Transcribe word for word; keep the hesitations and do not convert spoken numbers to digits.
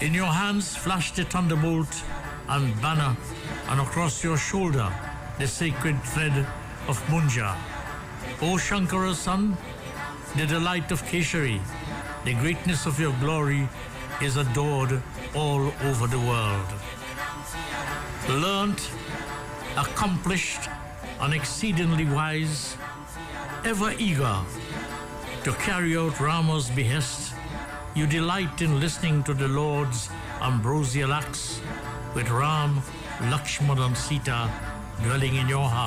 In your hands flashed the thunderbolt and banner, and across your shoulder the sacred thread of Munja. O Shankara's son, the delight of Keshari, the greatness of your glory is adored all over the world. Learned, accomplished, and exceedingly wise, ever eager to carry out Rama's behest, you delight in listening to the Lord's ambrosial acts with Ram, Lakshman and Sita dwelling in your heart.